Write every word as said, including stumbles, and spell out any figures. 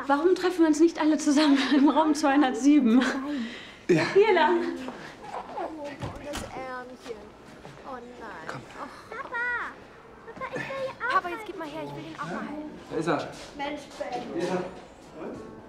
Warum treffen wir uns nicht alle zusammen im Raum zweihundertsieben? Ja. Hier lang. Oh, das Ärmchen. Oh nein. Komm. Oh. Papa! Papa, ich will ja auch. Papa, jetzt gib mal her, ich will ihn auch mal halten. Da ist er. Mensch, Ben. Ja.